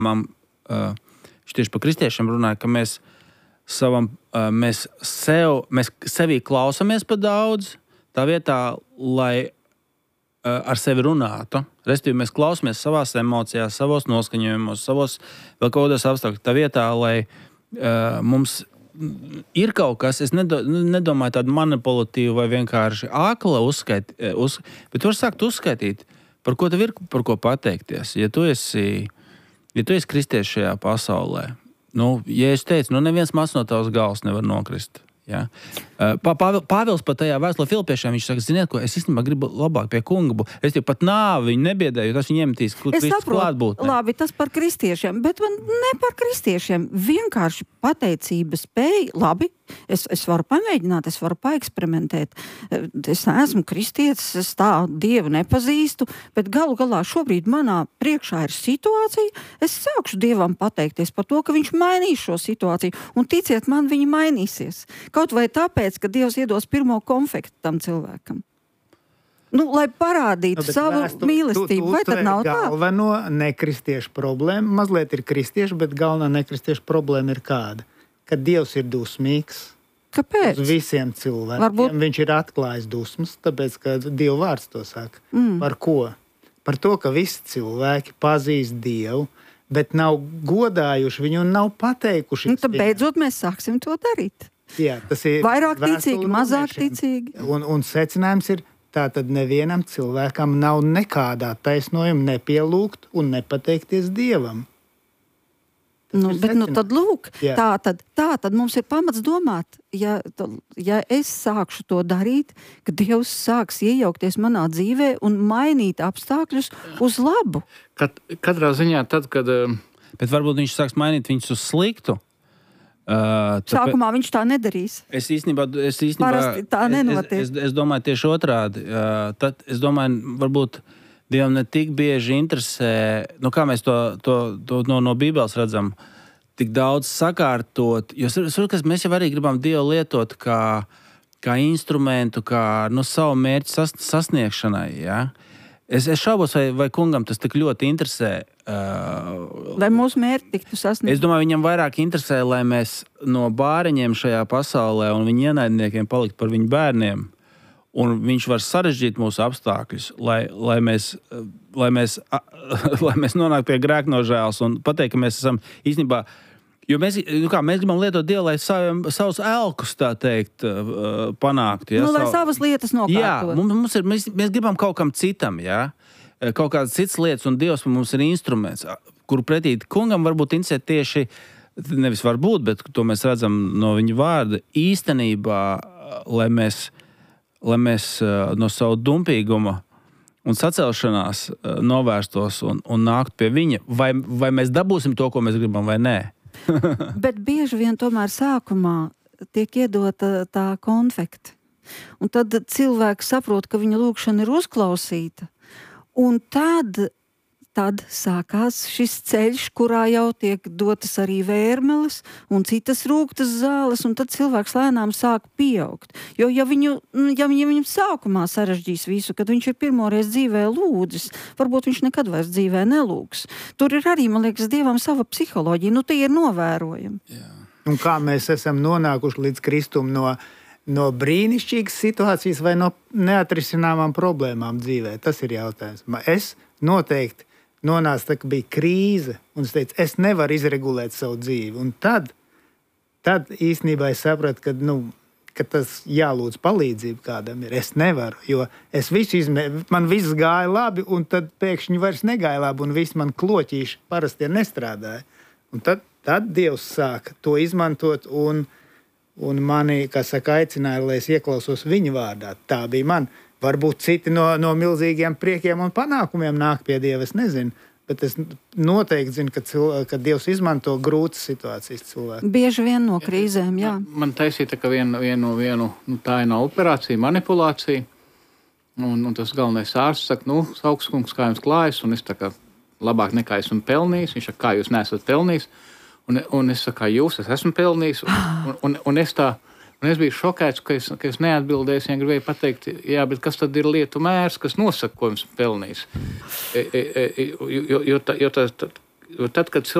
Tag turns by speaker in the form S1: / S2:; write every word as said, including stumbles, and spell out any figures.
S1: Man, uh, tieši par kristiešiem runāja, ka mēs, savam, uh, mēs, sev, mēs sevī klausamies pa daudz, tā vietā, lai uh, ar sevi runātu. Respektīvi, mēs klausamies savās emocijās, savos noskaņojumos, savos vēl kaut kādos apstākļos. Tā vietā, lai uh, mums ir kaut kas, es nedo, nedomāju tādu manipulatīvu vai vienkārši ākla uzskait, uz, bet tu vari sākt uzskaitīt, par ko tev ir, par ko pateikties. Ja tu esi, ja tu esi kristietis šajā pasaulē, nu, ja es teicu, nu neviens maz no tavas galvas nevar nokrist. Ja? Pāvils, Pāvils pat tajā vēstulē Filipiešiem, viņš saka, ziniet, ko es īstenībā gribu labāk pie kunga būt. Es jau pat nāvi viņu nebiedēju, tas viņu iemetīs Kristus klātbūtnē.
S2: Labi, tas par kristiešiem, bet man ne par kristiešiem. Vienkārši pateicība spēja, labi, es, es varu pamēģināt, es varu paeksperimentēt. Es neesmu kristietis, es tā Dievu nepazīstu, bet galu galā šobrīd manā priekšā ir situācija, es sākšu Dievam pateikties par to, ka viņš mainīs šo situāciju, un ticiet man, viņi mainīsies. Kaut vai tāpēc, ka Dievs iedos pirmo konfektu tam cilvēkam. Nu, lai parādītu no, savu vēstu, mīlestību, tu, tu, vai tad nav tā?
S3: Galveno nekristiešu problēma, mazliet ir kristiešu, bet galvenā nekristiešu problēma ir kāda? Kad Dievs ir dusmīgs.
S2: Kāpēc?
S3: Uz visiem cilvēkiem. Varbūt... Viņš ir atklājis dusmas, tāpēc, ka Dieva vārds to saka. Mm. Par ko? Par to, ka visi cilvēki pazīst Dievu, bet nav godājuši viņu un nav pateikuši.
S2: Nu, tad beidzot mēs sāksim to darīt.
S3: Jā, tas ir
S2: vairāk ticīgi, mazāk ticīgi.
S3: Un, un secinājums ir, tā tad nevienam cilvēkam nav nekādā taisnojuma nepielūgt un nepateikties Dievam.
S2: Nu, bet nu, tad lūk, tā tad, tā tad mums ir pamats domāt, ja, ja es sākšu to darīt, ka Dievs sāks iejaukties manā dzīvē un mainīt apstākļus uz labu.
S4: Kat, katrā ziņā tad, kad...
S1: Bet varbūt viņš sāks mainīt viņus uz sliktu.
S2: Uh, Sākumā viņš tā nedarīs.
S1: Es īstenībā, es īstenībā
S2: Parasti tā nenotiek.
S1: Es, es, es domāju tieši otrādi. Uh, tad es domāju, varbūt Dievam ne tik bieži interesē, nu kā mēs to, to, to no, no Bībeles redzam, tik daudz sakārtot, jo mēs jau arī gribam Dievu lietot kā, kā instrumentu, kā nu, savu mērķu sas, sasniegšanai, ja? Es, es šaubos, vai, vai kungam tas tik ļoti interesē. Uh,
S2: lai mūsu mērķi tiktu sasniegti.
S1: Es domāju, viņam vairāk interesē, lai mēs no bāriņiem šajā pasaulē un viņu ienaidniekiem paliktu par viņu bērniem. Un viņš var sarežģīt mūsu apstākļus, lai, lai, mēs, lai, mēs, lai mēs nonāktu pie grēknožēlas un pateikt, ka mēs esam īstenībā... Jo mēs, nu kā, mēs gribam lietot Dievu, lai saviem, savus elkus, tā teikt, panāktu. Ja?
S2: Nu, lai
S1: Savu...
S2: savas lietas nokārtot.
S1: Jā, mums ir, mēs, mēs gribam kaut kam citam, ja? Kaut kādas citas lietas, un Dievs mums ir instruments, kuru pretī kungam varbūt interesē tieši, nevis varbūt, bet to mēs redzam no viņa vārda, īstenībā, lai mēs, lai mēs no savu dumpīguma un sacelšanās novērstos un, un nākt pie viņa, vai, vai mēs dabūsim to, ko mēs gribam, vai nē.
S2: Bet bieži vien tomēr sākumā tiek iedota tā konfekta. Un tad cilvēki saprot, ka viņa lūkšana ir uzklausīta. Un tad, tad sākās šis ceļš, kurā jau tiek dotas arī vērmeles un citas rūgtas zāles, un tad cilvēks lēnām sāk pieaugt. Jo ja viņu, ja viņam sākumā sarežģīs visu, kad viņš ir pirmoreiz dzīvē lūdzis, varbūt viņš nekad vairs dzīvē nelūgs. Tur ir arī, man liekas, Dievam sava psiholoģija, nu tie ir novērojami.
S3: Jā. Un kā mēs esam nonākuši līdz Kristum no, no brīnišķīgas situācijas vai no neatrisināmām problēmām dzīvē? Tas ir jautājums. Es noteikti nonāca, tā, ka bija krīze, un es teicu, es nevaru izregulēt savu dzīvi. Un tad, tad īstenībā es sapratu, ka, nu, ka tas jālūdz palīdzību kādam ir. Es nevaru, jo es visu izmē, man viss gāja labi, un tad pēkšņi vairs negāja labi, un viss man kloķīši parasti nestrādāja. Un tad, tad Dievs sāka to izmantot, un, un mani, kā saka, aicināja, lai es ieklausos viņa vārdā. Tā bija man. Varbūt citi no, no milzīgiem priekiem un panākumiem nāk pie Dieva, es nezinu. Bet es noteikti zinu, ka, cilvē, ka Dievs izmanto grūtas situācijas cilvēku.
S2: Bieži vien no krīzēm, jā.
S4: Man, man taisīja tā, ka vienu, vienu, vienu nu, tā ir no operācija, manipulācija. Un, un tas galvenais ārsts saka, nu, Augstskungs, kā jums klājas? Un es tā kā labāk nekā esmu pelnījis. Viņš saka, kā jūs neesat pelnījis? Un, un es saku, kā jūs, es esmu pelnījis. Un, un, un es tā... Un es biju šokēts, ka es, ka es neatbildēju, ja gribēju pateikt, jā, bet kas tad ir lietu mērs, kas nosaka, ko jums pelnīs? E, e, e, jo, jo, tā, jo tā, tā, jo tad, kad